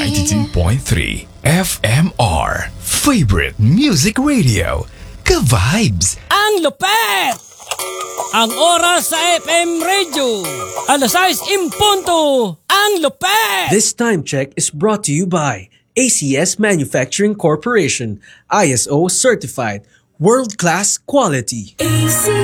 92.3 FMR Favorite Music Radio. Ka-vibes! Ang lupet! Ang oras sa FM Radio. 6:00 Ang lupet! This time check is brought to you by ACS Manufacturing Corporation, ISO certified, world-class quality.